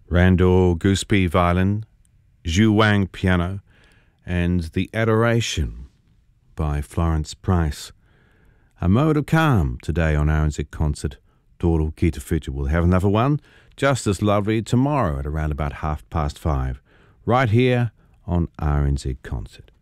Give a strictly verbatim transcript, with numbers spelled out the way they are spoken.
Randor Goospie violin, Zhu Wang piano, and The Adoration by Florence Price. A mode of calm today on R N Z Concert. Doro Kita Future will have another one just as lovely tomorrow at around about half past five, right here on R N Z Concert.